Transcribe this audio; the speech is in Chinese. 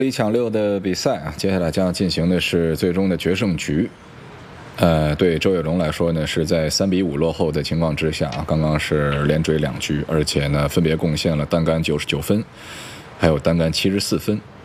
1抢6的比赛啊，接下来将要进行的是最终的决胜局。对周跃龙来说呢，是在3比5落后的情况之下啊，刚刚是连追2局，而且呢分别贡献了单杆99分，还有单杆74分。